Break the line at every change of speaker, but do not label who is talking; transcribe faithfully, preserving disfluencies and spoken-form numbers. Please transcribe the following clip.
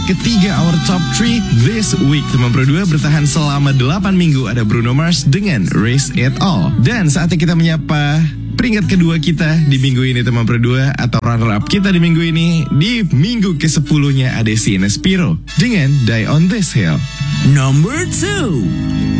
ketiga our top three this week. Teman Pro dua bertahan selama delapan minggu, ada Bruno Mars dengan Raise It All. Dan saatnya kita menyapa peringkat kedua kita di minggu ini, teman Pro dua, atau runner up kita di minggu ini. Di minggu kesepuluhnya ada Sienna Spiro dengan Die on This Hill.
Number two.